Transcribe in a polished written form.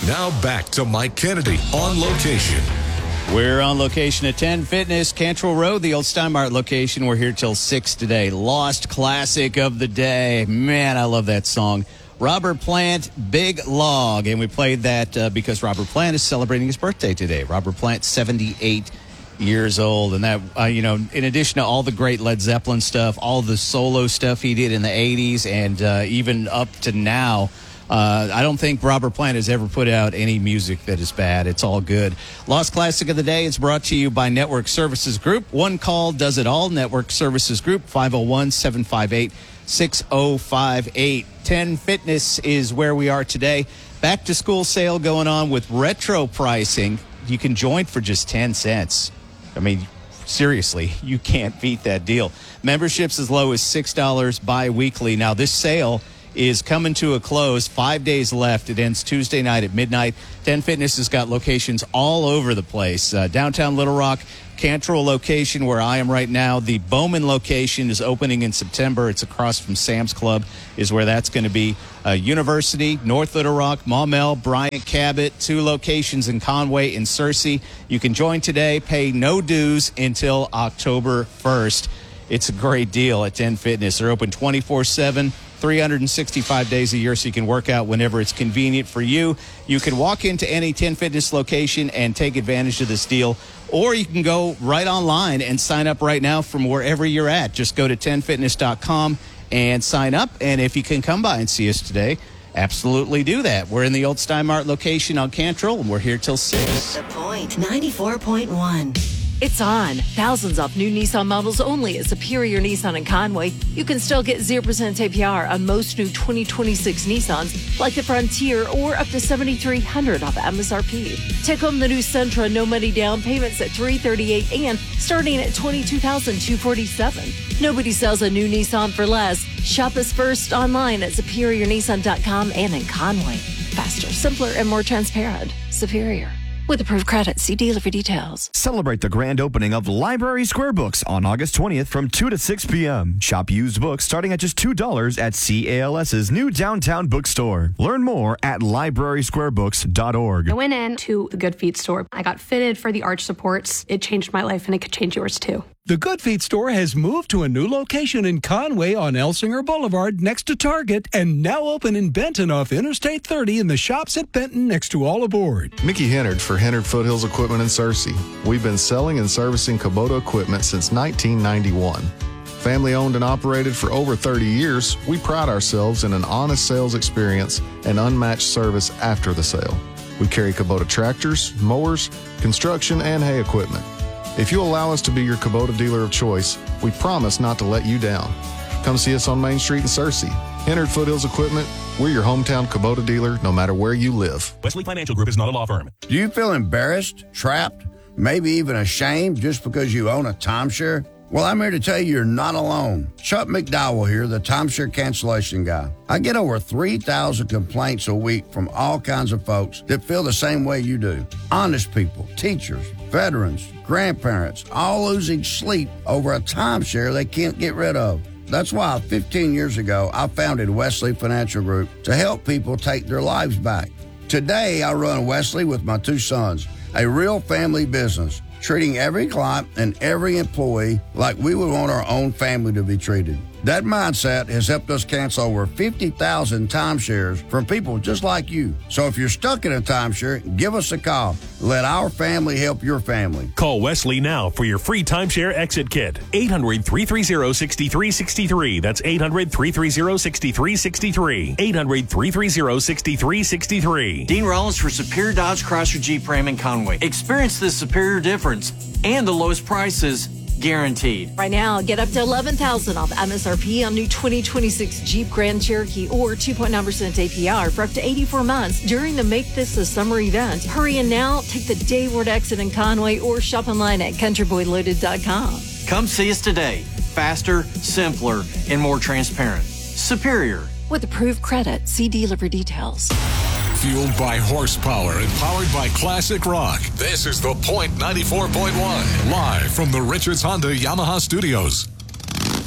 Now back to Mike Kennedy on location. We're on location at 10 Fitness, Cantrell Road, the old Steinmart location. We're here till 6 today. Lost classic of the day. Man, I love that song. Robert Plant, Big Log. And we played that because Robert Plant is celebrating his birthday today. Robert Plant, 78 years old. And that, in addition to all the great Led Zeppelin stuff, all the solo stuff he did in the 80s and even up to now, I don't think Robert Plant has ever put out any music that is bad. It's all good. Lost Classic of the Day is brought to you by Network Services Group. One call does it all. Network Services Group, 501-758-6058. 10 Fitness is where we are today. Back to school sale going on with retro pricing. You can join for just 10 cents. I mean, seriously, you can't beat that deal. Memberships as low as $6 bi-weekly. Now, this sale is coming to a close. 5 days left. It ends Tuesday night at midnight. 10 Fitness has got locations all over the place. Downtown Little Rock, Cantrell location where I am right now. The Bowman location is opening in September. It's across from Sam's Club is where that's going to be. University, North Little Rock, Maumelle, Bryant, Cabot, 2 locations in Conway and Searcy. You can join today, pay no dues until October 1st. It's a great deal at 10 Fitness. They're open 24/7. 365 days a year, so you can work out whenever it's convenient for you. You can walk into any 10 Fitness location and take advantage of this deal, or you can go right online and sign up right now from wherever you're at. Just go to 10fitness.com and sign up, and if you can come by and see us today, absolutely do that. We're in the old Steinmart location on Cantrell, and we're here till 6. The Point 94.1. It's on. Thousands off new Nissan models only at Superior Nissan in Conway. You can still get 0% APR on most new 2026 Nissans, like the Frontier, or up to $7,300 off MSRP. Take home the new Sentra, no money down, payments at $338 and starting at $22,247. Nobody sells a new Nissan for less. Shop us first online at SuperiorNissan.com and in Conway. Faster, simpler, and more transparent. Superior. With approved credit, see dealer for details. Celebrate the grand opening of Library Square Books on August 20th from 2 to 6 p.m. Shop used books starting at just $2 at CALS's new downtown bookstore. Learn more at librarysquarebooks.org. I went into the Good Feet store. I got fitted for the arch supports. It changed my life, and it could change yours too. The Good Feet store has moved to a new location in Conway on Elsinger Boulevard next to Target and now open in Benton off Interstate 30 in the shops at Benton next to All Aboard. Mickey Hennard for Hennard Foothills Equipment in Searcy. We've been selling and servicing Kubota equipment since 1991. Family owned and operated for over 30 years, we pride ourselves in an honest sales experience and unmatched service after the sale. We carry Kubota tractors, mowers, construction, and hay equipment. If you allow us to be your Kubota dealer of choice, we promise not to let you down. Come see us on Main Street in Searcy. Hennard Foothills Equipment, we're your hometown Kubota dealer no matter where you live. Wesley Financial Group is not a law firm. Do you feel embarrassed, trapped, maybe even ashamed just because you own a timeshare? Well, I'm here to tell you you're not alone. Chuck McDowell here, the timeshare cancellation guy. I get over 3,000 complaints a week from all kinds of folks that feel the same way you do. Honest people, teachers, veterans, grandparents, all losing sleep over a timeshare they can't get rid of. That's why 15 years ago, I founded Wesley Financial Group to help people take their lives back. Today, I run Wesley with my 2 sons, a real family business, treating every client and every employee like we would want our own family to be treated. That mindset has helped us cancel over 50,000 timeshares from people just like you. So if you're stuck in a timeshare, give us a call. Let our family help your family. Call Wesley now for your free timeshare exit kit. 800-330-6363. That's 800-330-6363. 800-330-6363. Dean Rollins for Superior Dodge Chrysler Jeep Ram in Conway. Experience the superior difference and the lowest prices guaranteed. Right now, get up to $11,000 off MSRP on new 2026 Jeep Grand Cherokee or 2.9% APR for up to 84 months during the Make This a Summer event. Hurry in now, take the Dayward exit in Conway or shop online at countryboyloaded.com. Come see us today. Faster, simpler, and more transparent. Superior. With approved credit, see dealer for details. Fueled by horsepower and powered by classic rock. This is The Point 94.1. Live from the Richards Honda Yamaha Studios.